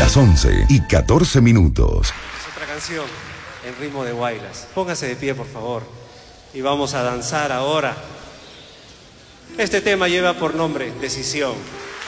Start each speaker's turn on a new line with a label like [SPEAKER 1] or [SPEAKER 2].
[SPEAKER 1] Las 11:14.
[SPEAKER 2] Es otra canción en ritmo de guaylas. Póngase de pie, por favor. Y vamos a danzar ahora. Este tema lleva por nombre Decisión.